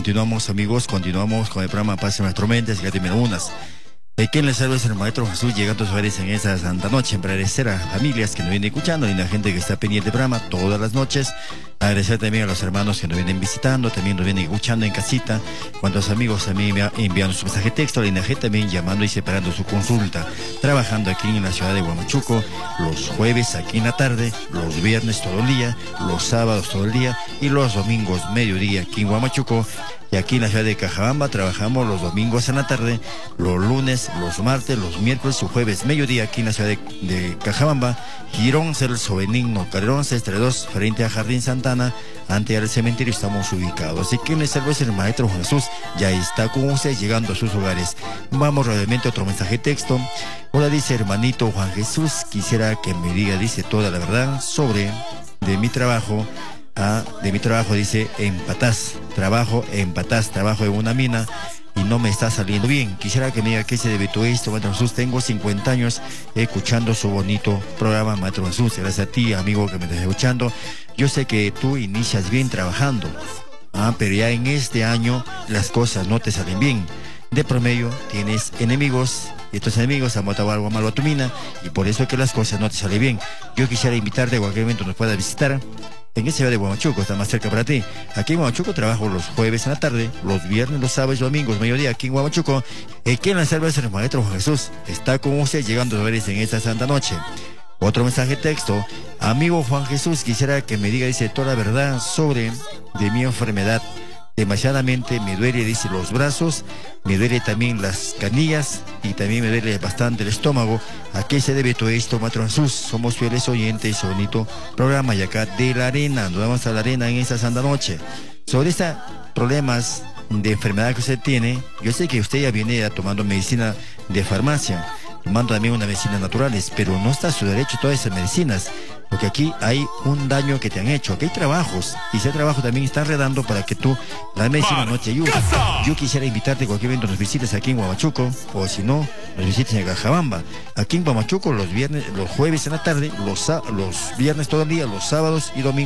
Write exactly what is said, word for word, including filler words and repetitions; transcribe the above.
continuamos, amigos, continuamos con el programa Paz en nuestro mente, que tiene unas. ¿Quién les salva? Es el Maestro Jesús, llegando a sus hogares en esta santa noche. Para agradecer a familias que nos vienen escuchando y a la gente que está pendiente del programa todas las noches. Agradecer también a los hermanos que nos vienen visitando, también nos vienen escuchando en casita. Cuantos amigos a mí me enviando su mensaje de texto, la I N A G también llamando y separando su consulta. Trabajando aquí en la ciudad de Huamachuco, los jueves aquí en la tarde, los viernes todo el día, los sábados todo el día y los domingos mediodía aquí en Huamachuco. Y aquí en la ciudad de Cajabamba trabajamos los domingos en la tarde, los lunes, los martes, los miércoles y jueves mediodía aquí en la ciudad de, de Cajabamba. Girón, Celso Benigno, Calderón, treinta y dos, frente a Jardín Santana, ante el cementerio estamos ubicados. Así que en el servicio el Maestro Jesús ya está con ustedes llegando a sus hogares. Vamos rápidamente a otro mensaje de texto. Hola, dice hermanito Juan Jesús, quisiera que me diga, dice, toda la verdad sobre de mi trabajo. Ah, de mi trabajo, dice, en Patás, trabajo en Patás, trabajo en una mina y no me está saliendo bien. Quisiera que me diga qué se debe todo esto, Maestro Jesús. Tengo cincuenta años escuchando su bonito programa, Maestro Jesús. Gracias a ti, amigo, que me estás escuchando. Yo sé que tú inicias bien trabajando, ah, pero ya en este año las cosas no te salen bien. De promedio tienes enemigos y estos enemigos han botado algo malo a tu mina y por eso es que las cosas no te salen bien. Yo quisiera invitarte a cualquier momento nos puedas visitar en esa ciudad de Huamachuco, está más cerca para ti. Aquí en Huamachuco trabajo los jueves en la tarde, los viernes, los sábados y domingos, mediodía aquí en Huamachuco. Aquí en la selva es el Maestro Juan Jesús. Está con usted llegando a ver en esta santa noche. Otro mensaje de texto. Amigo Juan Jesús, quisiera que me diga, dice, toda la verdad sobre de mi enfermedad. Demasiadamente me duele, dice, los brazos, me duele también las canillas y también me duele bastante el estómago. ¿A qué se debe todo esto, Maestro Jesús? Somos fieles oyentes, bonito programa y acá de la arena, nos vamos a la arena en esta santa noche. Sobre estos problemas de enfermedad que usted tiene, yo sé que usted ya viene tomando medicina de farmacia, tomando también unas medicinas naturales, pero no está a su derecho todas esas medicinas, porque aquí hay un daño que te han hecho, aquí hay trabajos, y ese trabajo también está enredando para que tú, la medicina no te ayude. Yo quisiera invitarte a cualquier evento, nos visites aquí en Huamachuco, o si no, nos visites en Cajabamba. Aquí en Huamachuco los viernes, los jueves en la tarde, los, los viernes todo el día, los sábados y domingos.